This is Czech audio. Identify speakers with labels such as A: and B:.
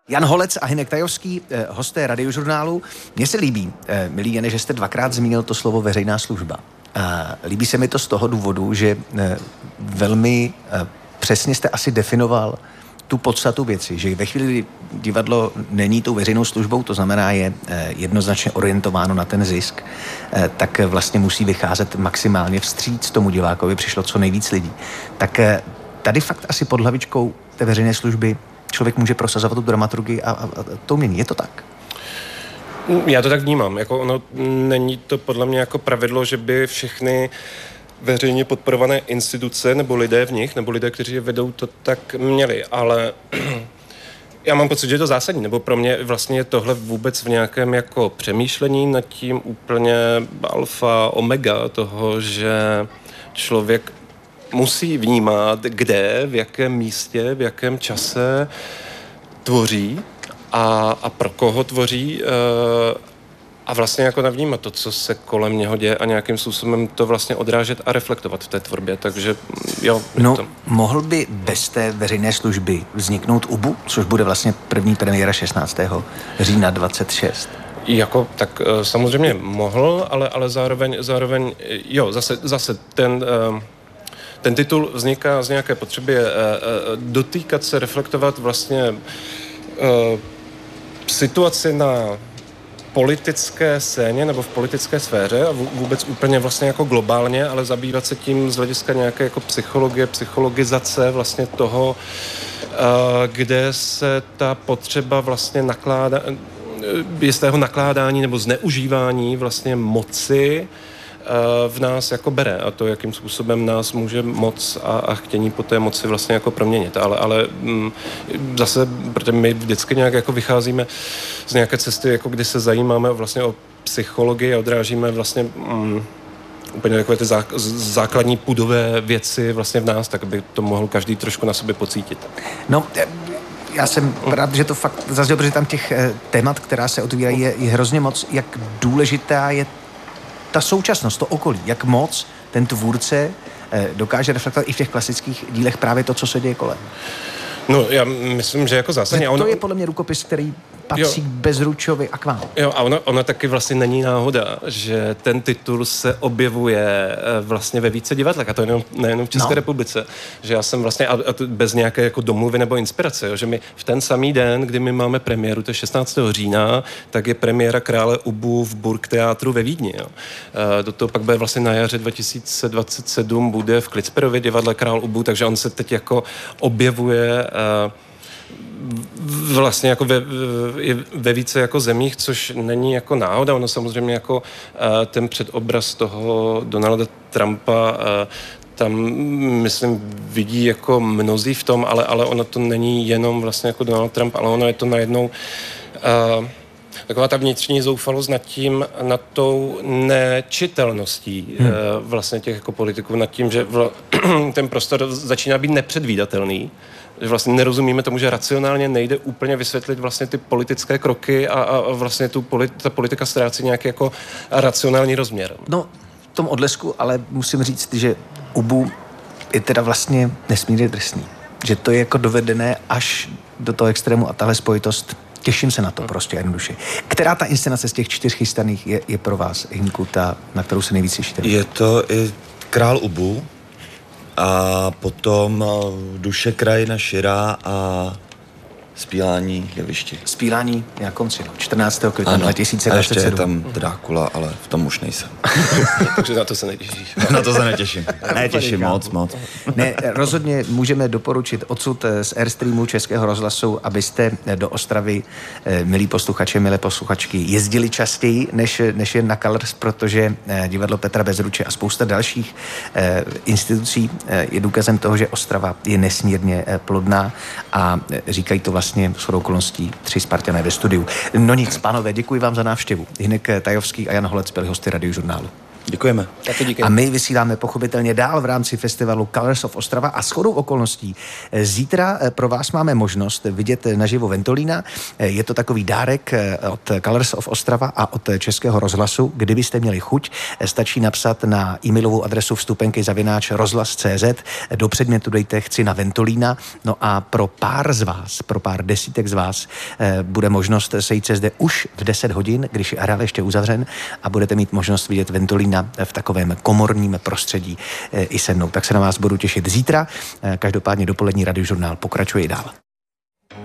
A: Jan Holec a Hynek Tajovský, hosté Radiožurnálu. Mně se líbí, milý Jane, že jste dvakrát zmínil to slovo veřejná služba. Líbí se mi to z toho důvodu, že velmi přesně jste asi definoval tu podstatu věci, že ve chvíli, kdy divadlo není tou veřejnou službou, to znamená je jednoznačně orientováno na ten zisk, tak vlastně musí vycházet maximálně vstříc tomu divákovi, přišlo co nejvíc lidí. Tak tady fakt asi pod hlavičkou té veřejné služby člověk může prosazovat tu dramaturgii a to umění. Je to tak?
B: Já to tak vnímám. Jako ono není to podle mě jako pravidlo, že by všechny veřejně podporované instituce nebo lidé v nich, nebo lidé, kteří je vedou, to tak měli. Ale já mám pocit, že je to zásadní, nebo pro mě vlastně je tohle vůbec v nějakém jako přemýšlení nad tím úplně alfa, omega toho, že člověk musí vnímat, kde, v jakém místě, v jakém čase tvoří a pro koho tvoří a vlastně jako navnímat to, co se kolem něho děje a nějakým způsobem to vlastně odrážet a reflektovat v té tvorbě, takže jo.
A: No, mohl by bez té veřejné služby vzniknout UBU, což bude vlastně první premiéra 16. října 26?
B: Jako, tak samozřejmě mohl, ale zároveň jo, zase ten titul vzniká z nějaké potřeby dotýkat se, reflektovat vlastně situaci na politické scéně nebo v politické sféře a vůbec úplně vlastně jako globálně, ale zabývat se tím z hlediska nějaké jako psychologie, psychologizace vlastně toho, kde se ta potřeba vlastně nakládá, jistého nakládání nebo zneužívání vlastně moci v nás jako bere a to, jakým způsobem nás může moc a chtění po té moci vlastně jako proměnit. Ale zase, protože my vždycky nějak jako vycházíme z nějaké cesty, jako kdy se zajímáme vlastně o psychologii a odrážíme vlastně úplně takové ty základní pudové věci vlastně v nás, tak by to mohl každý trošku na sobě pocítit.
A: No, já jsem rád, že to fakt zazděl, protože tam těch témat, která se otvírají, je hrozně moc, jak důležitá je ta současnost, to okolí, jak moc ten tvůrce dokáže reflektovat i v těch klasických dílech právě to, co se děje kolem.
B: No, já myslím, že jako zásadně.
A: To je podle mě rukopis, který patří k Bezručovi a k vám.
B: Jo, a ona taky vlastně není náhoda, že ten titul se objevuje vlastně ve více divadlech, a to nejenom v České republice. Že já jsem vlastně, a to bez nějaké jako domluvy nebo inspirace, jo, že my v ten samý den, kdy my máme premiéru, to je 16. října, tak je premiéra Krále Ubu v Burgtheatru ve Vídni. Jo. Do toho pak bude vlastně na jaře 2027 bude v Klitsperově divadle Král Ubu, takže on se teď jako objevuje vlastně jako ve více jako zemích, což není jako náhoda. Ono samozřejmě jako ten předobraz toho Donalda Trumpa tam, myslím, vidí jako mnozí v tom, ale ono to není jenom vlastně jako Donald Trump, ale ono je to najednou taková ta vnitřní zoufalost nad tou nečitelností vlastně těch jako politiků, nad tím, že ten prostor začíná být nepředvídatelný, že vlastně nerozumíme tomu, že racionálně nejde úplně vysvětlit vlastně ty politické kroky a vlastně ta politika ztrácí nějaký jako racionální rozměr.
A: No, v tom odlesku, ale musím říct, že Ubu je teda vlastně nesmírně drsný. Že to je jako dovedené až do toho extrému a tahle spojitost, těším se na to prostě jednoduše. Která ta inscenace z těch 4 chystaných je pro vás, Hynku, ta, na kterou se nejvíc těšíte?
C: Je to i Král Ubu a potom Duše krajina širá a Spílání jeviště.
A: Spílání na konci, 14. května 2027.
C: A ještě je tam Drákula, ale v tom už nejsem.
B: Takže na to se netěšíš.
C: Na to se netěším. Netěším moc.
A: Ne, rozhodně můžeme doporučit odsud z Airstreamu Českého rozhlasu, abyste do Ostravy, milí posluchači, milé posluchačky, jezdili častěji než jen na Colors, protože divadlo Petra Bezruče a spousta dalších institucí je důkazem toho, že Ostrava je nesmírně plodná a říkají to vlastně shodou okolností 3 Spartané ve studiu. No nic, pánové, děkuji vám za návštěvu. Hynek Tajovský a Jan Holec byli hosty Radiožurnálu.
C: Děkujeme.
B: Taky díky.
A: A my vysíláme pochopitelně dál v rámci festivalu Colors of Ostrava a shodou okolností zítra pro vás máme možnost vidět naživo Ventolína. Je to takový dárek od Colors of Ostrava a od Českého rozhlasu. Kdybyste měli chuť, stačí napsat na e-mailovou adresu vstupenky@rozhlas.cz. Do předmětu dejte chci na Ventolína. No a pro pár desítek z vás bude možnost sejít se zde už v 10 hodin, když je areál ještě uzavřen a budete mít možnost vidět Ventolína v takovém komorním prostředí i se mnou. Tak se na vás budu těšit zítra. Každopádně dopolední radiožurnál pokračuje i dál.